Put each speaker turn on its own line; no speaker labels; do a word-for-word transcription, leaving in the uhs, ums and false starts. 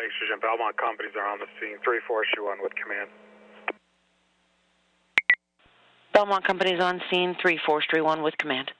Oxygen. Belmont companies are on the scene. three four three one with command.
Belmont companies on scene. three four three one with command.